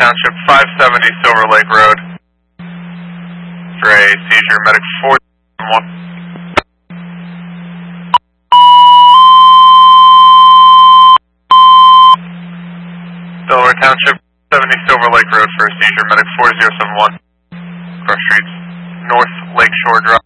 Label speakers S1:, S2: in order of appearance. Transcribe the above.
S1: Township, 570 Silver Lake Road. For a seizure, medic 411. Delaware Township, 70 Silver Lake Road for a seizure, medic 4071. Cross streets, North Lakeshore Drive.